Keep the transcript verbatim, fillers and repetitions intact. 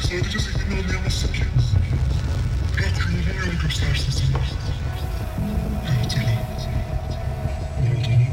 Sadece zihnini anlayamazsın ki. Bırak ruhun yol göstersin sana. Ve hatırla, ne olduğunu